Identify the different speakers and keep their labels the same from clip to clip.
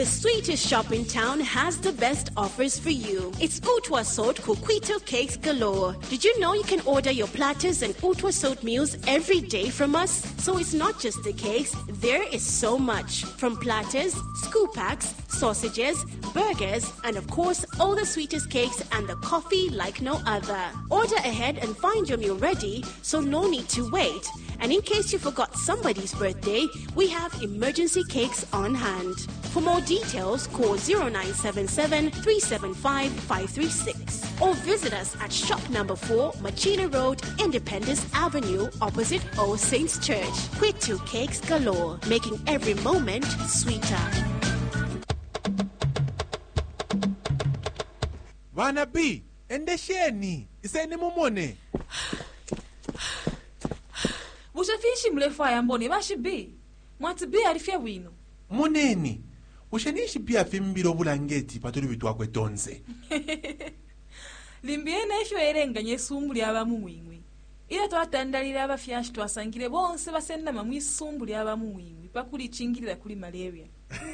Speaker 1: The sweetest shop in town has the best offers for you. It's Utwa Salt Coquito Cakes galore. Did you know you can order your platters and Utwa Salt meals every day from us? So it's not just the cakes, there is so much. From platters, scoop packs, sausages, burgers, and of course, all the sweetest cakes and the coffee like no other. Order ahead and find your meal ready, so no need to wait. And in case you forgot somebody's birthday, we have emergency cakes on hand. For more details, call 0977 375 536 or visit us at shop number 4, Machina Road, Independence Avenue, opposite All Saints Church. Quito Cakes galore, making every moment sweeter.
Speaker 2: Vana B, endesheni, iseni mumone.
Speaker 3: Ushafishi mrefu ayambone bashi B. Mwati B alifia wino.
Speaker 2: Moneni, ushanishi pia fimbiro bulangeti paturi bitwa kwetonze.
Speaker 3: Limbiene esho erenga nyesumbu lyabamu mwingwi. Ila twatandalira abafyashi twasangire bonse basenda mamwe isumbu lyabamu mwingwi pakuli chingirira kuli malaria.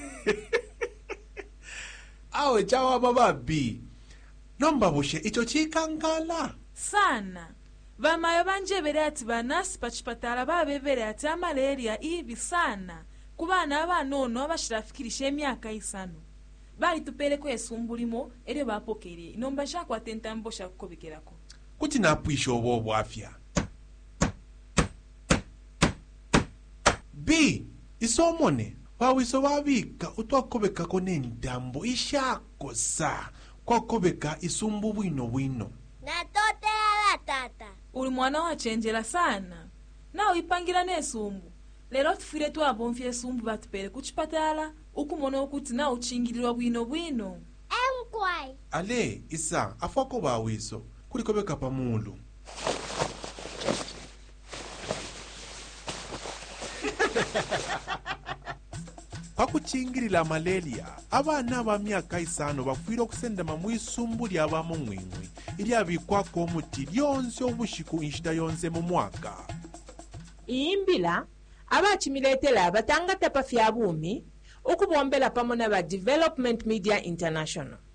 Speaker 2: Awe chawa baba B. Nomba bushe icho chikankala.
Speaker 3: Sana. Vamayo banjebere ati banasi pachipatala babevere ati malaria ibi sana. Kubana abanono abashirafikirisha emyaka isano. Bali tupeleko esumbulimo ere bapokere. Nomba shako atentambo shakukobekerako.
Speaker 2: Kuti napwisha obo afya. B. Isomone. Wawiso wabika utwakobeka kone ndambo ishako sa. Kwa kobeka isumbu bwino.
Speaker 4: Natote ala tata.
Speaker 3: Uli mwana wachenjera sana. Na uipangira nesumbu. Lero tufire twabomfye esumbu batupere kuchipatala. Ukumona okuti na uchingirirwa bwino.
Speaker 4: Enkwai.
Speaker 2: Ale, isa, afwako bawiso. Kuli kobeka pamulu. Pakuchingirira malaria, abana ba myaka isano bafwira okusendama mu isumbu lyabamu mwingwi ilyabikwako omuti lyonse obushiku inshita yonse mu mwaka.
Speaker 5: Imbila abachimiletela abatangata pafya bumi okubombela pamona ba Development Media International.